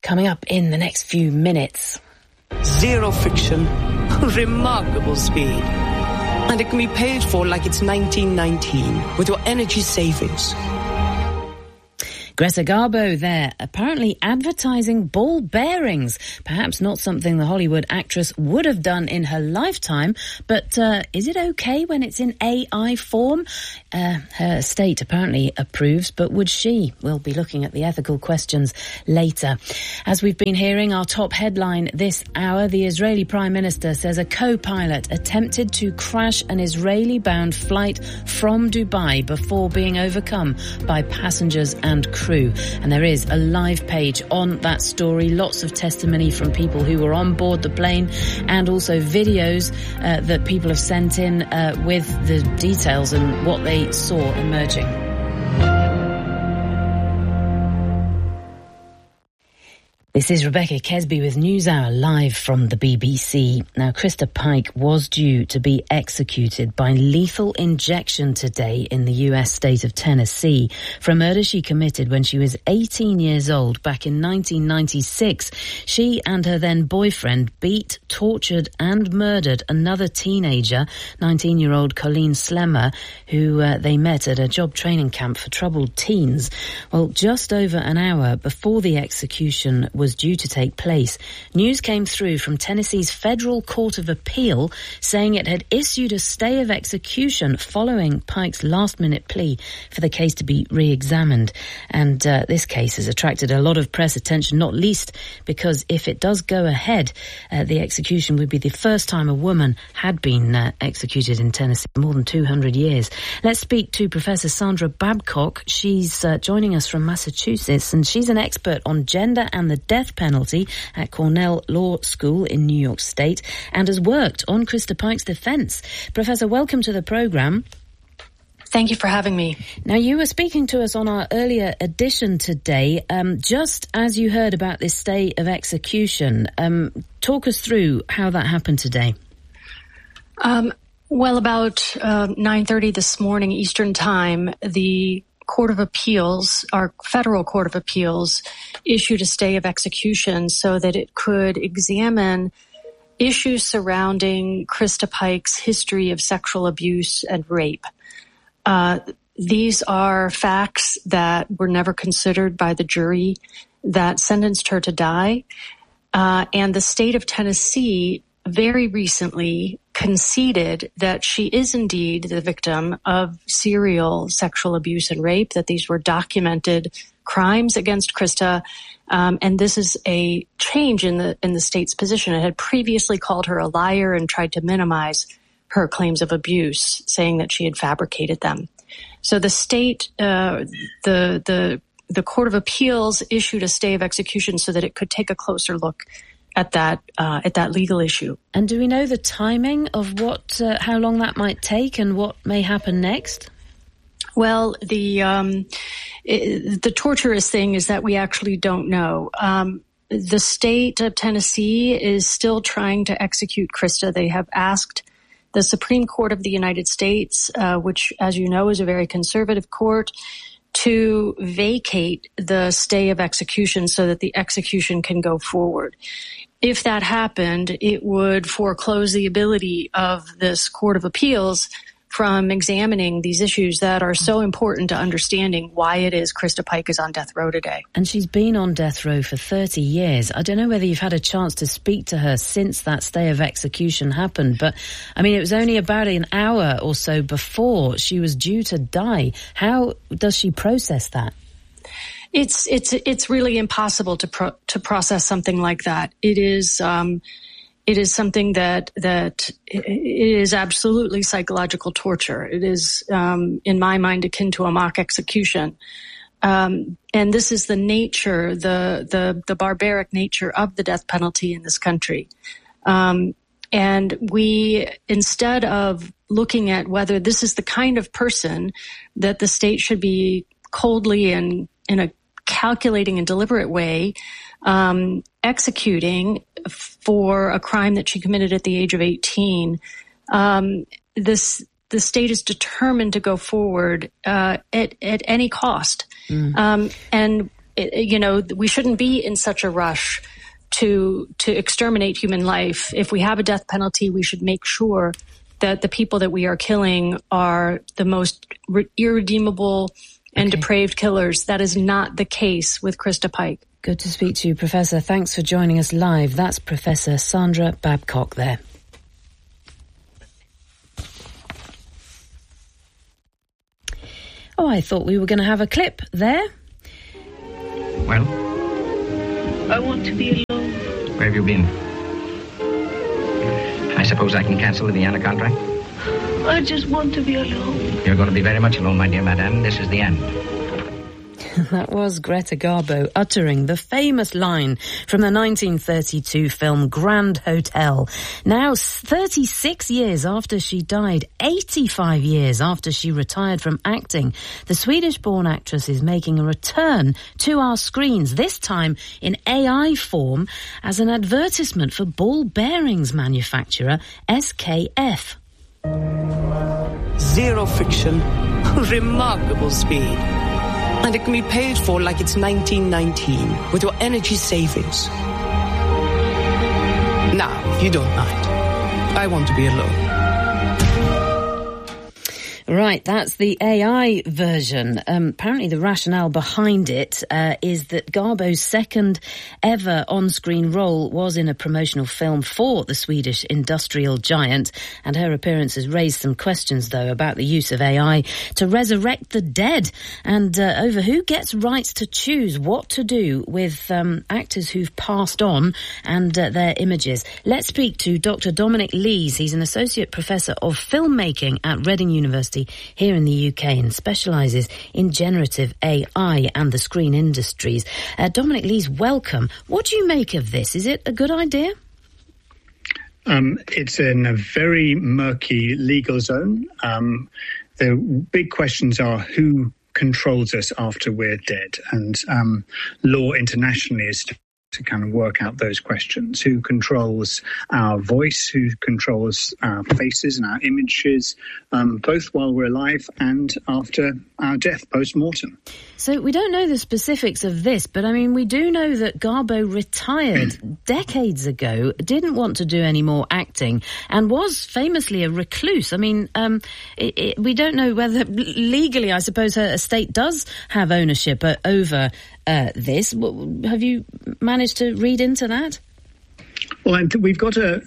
Coming up in the next few minutes. Zero friction, remarkable speed. And it can be paid for like it's 1919 with your energy savings. Greta Garbo there, apparently advertising ball bearings. Perhaps not something the Hollywood actress would have done in her lifetime, but is it okay when it's in AI form? Her estate apparently approves, but would she? We'll be looking at the ethical questions later. As we've been hearing, our top headline this hour, the Israeli Prime Minister says a co-pilot attempted to crash an Israeli-bound flight from Dubai before being overcome by passengers and crew. And there is a live page on that story, lots of testimony from people who were on board the plane, and also videos that people have sent in with the details and what they saw emerging. This is Rebecca Kesby with NewsHour live from the BBC. Now, Krista Pike was due to be executed by lethal injection today in the US state of Tennessee for a murder she committed when she was 18 years old back in 1996. She and her then boyfriend beat, tortured and murdered another teenager, 19-year-old Colleen Slemmer, who they met at a job training camp for troubled teens. Well, just over an hour before the execution was due to take place, news came through from Tennessee's Federal Court of Appeal saying it had issued a stay of execution following Pike's last-minute plea for the case to be re-examined. And this case has attracted a lot of press attention, not least because if it does go ahead, the execution would be the first time a woman had been executed in Tennessee in more than 200 years. Let's speak to Professor Sandra Babcock. She's joining us from Massachusetts, and she's an expert on gender and the death penalty at Cornell Law School in New York State and has worked on Krista Pike's defense. Professor, welcome to the program. Thank you for having me. Now, you were speaking to us on our earlier edition today, just as you heard about this stay of execution. Talk us through how that happened today. Well, about 9:30 this morning Eastern Time, the Court of Appeals, our Federal Court of Appeals, issued a stay of execution so that it could examine issues surrounding Krista Pike's history of sexual abuse and rape. These are facts that were never considered by the jury that sentenced her to die. And the state of Tennessee very recently conceded that she is indeed the victim of serial sexual abuse and rape, that these were documented crimes against Krista. And this is a change in the state's position. It had previously called her a liar and tried to minimize her claims of abuse, saying that she had fabricated them. So the state, the Court of Appeals issued a stay of execution so that it could take a closer look at that legal issue. And do we know the timing of how long that might take and what may happen next? Well, the torturous thing is that we actually don't know. The state of Tennessee is still trying to execute Krista. They have asked the Supreme Court of the United States, which, as you know, is a very conservative court, to vacate the stay of execution so that the execution can go forward. If that happened, it would foreclose the ability of this Court of Appeals from examining these issues that are so important to understanding why it is Krista Pike is on death row today. And she's been on death row for 30 years. I don't know whether you've had a chance to speak to her since that stay of execution happened, but I mean, it was only about an hour or so before she was due to die. How does she process that? It's really impossible to process something like that. It is something that is absolutely psychological torture. It is, in my mind, akin to a mock execution. And this is the nature, the barbaric nature of the death penalty in this country. And we, instead of looking at whether this is the kind of person that the state should be coldly and in a calculating and deliberate way executing for a crime that she committed at the age of 18, the state is determined to go forward at any cost. And we shouldn't be in such a rush to exterminate human life. If we have a death penalty, we should make sure that the people that we are killing are the most irredeemable and depraved killers. That is not the case with Krista Pike. Good to speak to you, Professor. Thanks for joining us live. That's Professor Sandra Babcock there. Oh, I thought we were going to have a clip there. Well? I want to be alone. Where have you been? I suppose I can cancel the Vienna contract? I just want to be alone. You're going to be very much alone, my dear madame. This is the end. That was Greta Garbo uttering the famous line from the 1932 film Grand Hotel. Now, 36 years after she died, 85 years after she retired from acting, the Swedish-born actress is making a return to our screens, this time in AI form, as an advertisement for ball bearings manufacturer SKF. Zero friction, remarkable speed. And it can be paid for like it's 1919 with your energy savings. Now, if you don't mind, I want to be alone. Right, that's the AI version. Apparently the rationale behind it is that Garbo's second ever on-screen role was in a promotional film for the Swedish industrial giant, and her appearance has raised some questions, though, about the use of AI to resurrect the dead, and over who gets rights to choose what to do with actors who've passed on and their images. Let's speak to Dr. Dominic Lees. He's an associate professor of filmmaking at Reading University here in the UK and specialises in generative AI and the screen industries. Dominic Lees, welcome. What do you make of this? Is it a good idea? It's in a very murky legal zone. The big questions are who controls us after we're dead, and law internationally is to kind of work out those questions. Who controls our voice? Who controls our faces and our images, both while we're alive and after our death, post-mortem? So we don't know the specifics of this, but I mean, we do know that Garbo retired decades ago, didn't want to do any more acting, and was famously a recluse. I mean, we don't know whether legally, I suppose, her estate does have ownership over this. Have you managed to read into that? Well, we've got a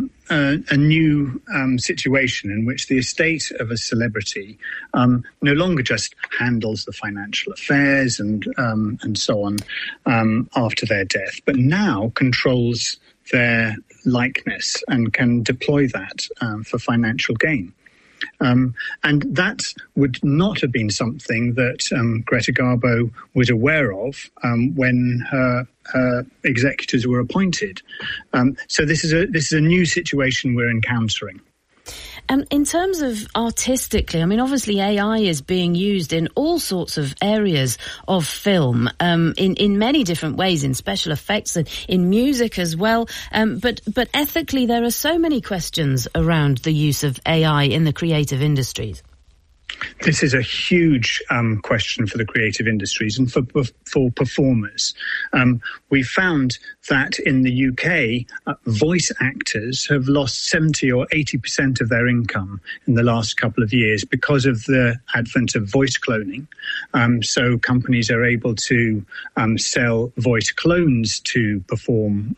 new situation in which the estate of a celebrity no longer just handles the financial affairs and so on after their death, but now controls their likeness and can deploy that for financial gain. And that would not have been something that Greta Garbo was aware of when her executors were appointed. So this is a new situation we're encountering. And in terms of artistically, I mean, obviously AI is being used in all sorts of areas of film, in many different ways, in special effects and in music as well. But ethically, there are so many questions around the use of AI in the creative industries. This is a huge question for the creative industries and for performers. We found that in the UK, voice actors have lost 70 or 80% of their income in the last couple of years because of the advent of voice cloning. So companies are able to sell voice clones to perform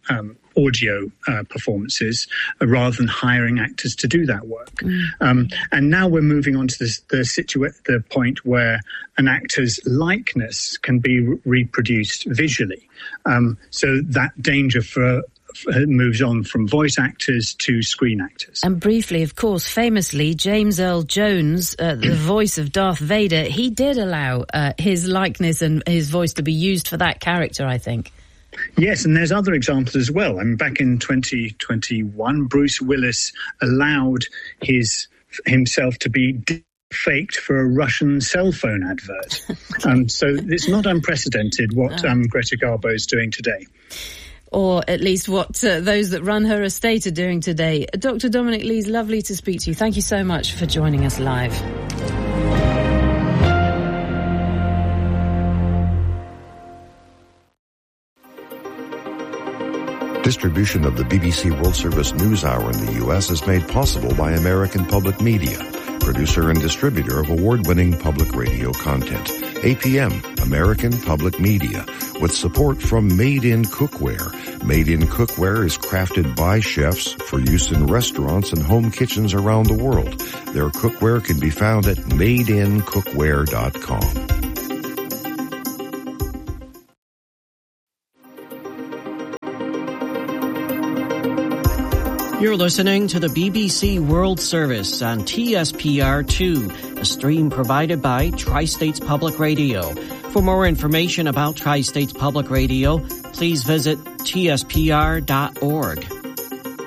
audio performances rather than hiring actors to do that work. And now we're moving on to the point where an actor's likeness can be reproduced visually. So that danger moves on from voice actors to screen actors. And briefly, of course, famously, James Earl Jones, the voice of Darth Vader, he did allow his likeness and his voice to be used for that character, I think. Yes, and there's other examples as well. I mean, back in 2021, Bruce Willis allowed himself to be faked for a Russian cell phone advert. So it's not unprecedented what Greta Garbo is doing today. Or at least what those that run her estate are doing today. Dr. Dominic Lees, lovely to speak to you. Thank you so much for joining us live. Distribution of the BBC World Service News Hour in the U.S. is made possible by American Public Media, producer and distributor of award-winning public radio content. APM, American Public Media, with support from Made in Cookware. Made in Cookware is crafted by chefs for use in restaurants and home kitchens around the world. Their cookware can be found at madeincookware.com. You're listening to the BBC World Service on TSPR2, a stream provided by Tri-States Public Radio. For more information about Tri-States Public Radio, please visit tspr.org.